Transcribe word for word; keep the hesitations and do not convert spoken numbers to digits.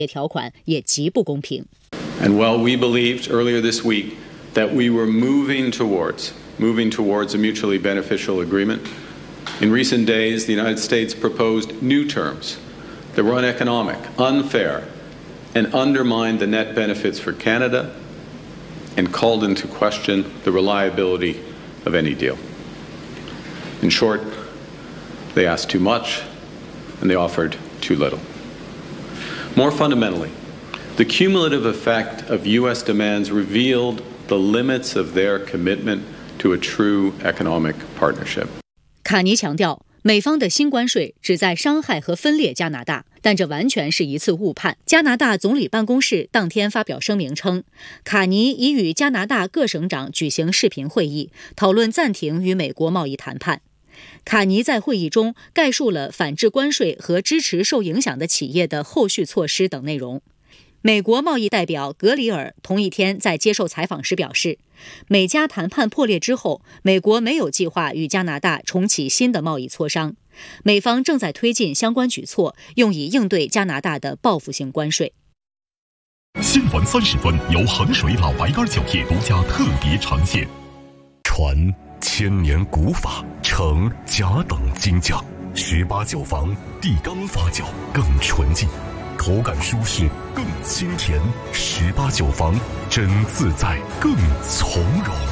条款也极不公平。 And while we believed earlier this week that we were moving towards moving towards a mutually beneficial agreement, in recent days the United States proposed new terms that were uneconomic, unfair, and undermined the net benefits for Canada and called into question the reliability of any deal. In short, they asked too much and they offered too little. More fundamentally, the cumulative effect of U S demands revealed the limits of their commitment to a true economic partnership. 卡尼强调，美方的新关税旨在伤害和分裂加拿大，但这完全是一次误判。加拿大总理办公室当天发表声明称，卡尼已与加拿大各省长举行视频会议，讨论暂停与美国贸易谈判。卡尼在会议中概述了反制关税和支持受影响的企业的后续措施等内容。美国贸易代表格里尔同一天在接受采访时表示，美加谈判破裂之后，美国没有计划与加拿大重启新的贸易磋商，美方正在推进相关举措，用以应对加拿大的报复性关税。 新闻三十分由衡水老白干酒业独家特别呈现。传千年古法，承甲等精匠，十八酒坊地缸发酵更纯净，口感舒适更清甜，十八酒坊真自在更从容。